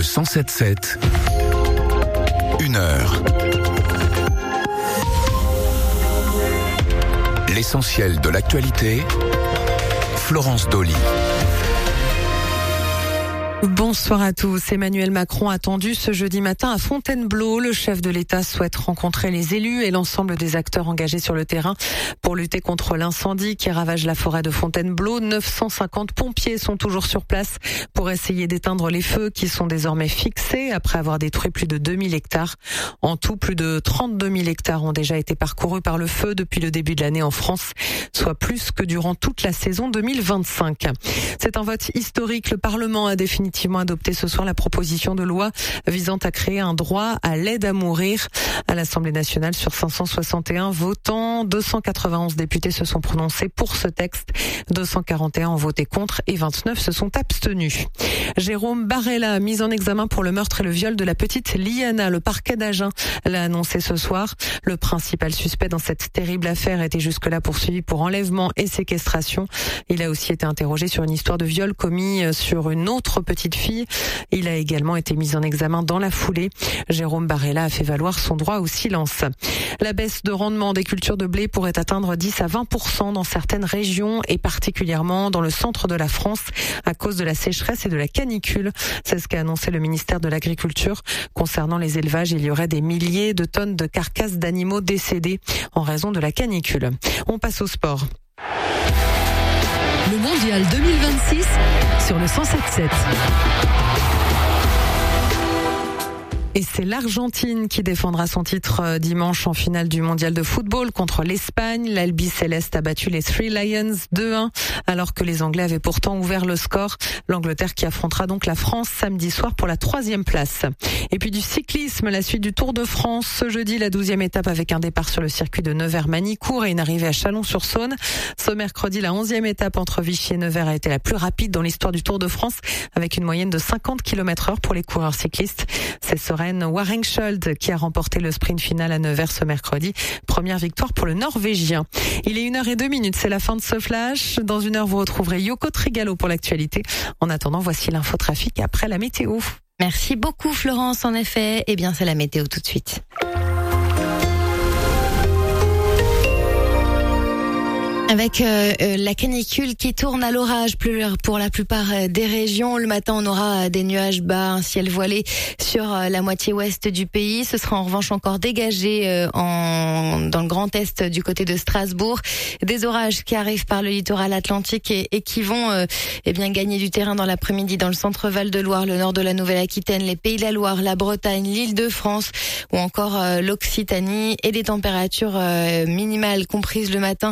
107.7, 1 heure. L'essentiel de l'actualité, Florence Dolly. Bonsoir à tous. Emmanuel Macron attendu ce jeudi matin à Fontainebleau. Le chef de l'État souhaite rencontrer les élus et l'ensemble des acteurs engagés sur le terrain pour lutter contre l'incendie qui ravage la forêt de Fontainebleau. 950 pompiers sont toujours sur place pour essayer d'éteindre les feux qui sont désormais fixés après avoir détruit plus de 2000 hectares. En tout, plus de 32 000 hectares ont déjà été parcourus par le feu depuis le début de l'année en France, soit plus que durant toute la saison 2025. C'est un vote historique. Le Parlement a définitivement adopté ce soir la proposition de loi visant à créer un droit à l'aide à mourir. À l'Assemblée nationale, sur 561 votants, 291 députés se sont prononcés pour ce texte, 241 ont voté contre et 29 se sont abstenus. Jérôme Barella, mis en examen pour le meurtre et le viol de la petite Liana. Le parquet d'Agen l'a annoncé ce soir. Le principal suspect dans cette terrible affaire était jusque-là poursuivi pour enlèvement et séquestration. Il a aussi été interrogé sur une histoire de viol commis sur une autre petite fille. Il a également été mis en examen dans la foulée. Jérôme Barella a fait valoir son droit au silence. La baisse de rendement des cultures de blé pourrait atteindre 10 à 20% dans certaines régions et particulièrement dans le centre de la France à cause de la sécheresse et de la canicule. C'est ce qu'a annoncé le ministère de l'Agriculture. Concernant les élevages, il y aurait des milliers de tonnes de carcasses d'animaux décédés en raison de la canicule. On passe au sport. Le Mondial 2026 sur le 107.7. Et c'est l'Argentine qui défendra son titre dimanche en finale du mondial de football contre l'Espagne. L'Albi Céleste a battu les Three Lions 2-1 alors que les Anglais avaient pourtant ouvert le score. L'Angleterre qui affrontera donc la France samedi soir pour la 3e place. Et puis du cyclisme, la suite du Tour de France. Ce jeudi, la 12e étape avec un départ sur le circuit de Nevers-Manicourt et une arrivée à Chalon-sur-Saône. Ce mercredi, la 11e étape entre Vichy et Nevers a été la plus rapide dans l'histoire du Tour de France avec une moyenne de 50 km/h pour les coureurs cyclistes. C'est Søren Warengsköld qui a remporté le sprint final à Nevers ce mercredi. Première victoire pour le Norvégien. Il est 1h02, c'est la fin de ce flash. Dans 1 heure, vous retrouverez Yoko Trigalo pour l'actualité. En attendant, voici l'infotrafic après la météo. Merci beaucoup Florence, en effet. Eh bien, c'est la météo tout de suite. Avec la canicule qui tourne à l'orage pour la plupart des régions. Le matin, on aura des nuages bas, un ciel voilé sur la moitié ouest du pays. Ce sera en revanche encore dégagé dans le grand est du côté de Strasbourg. Des orages qui arrivent par le littoral atlantique et qui vont gagner du terrain dans l'après-midi dans le centre Val-de-Loire, le nord de la Nouvelle-Aquitaine, les Pays de la Loire, la Bretagne, l'Île-de-France ou encore l'Occitanie. Et des températures minimales comprises le matin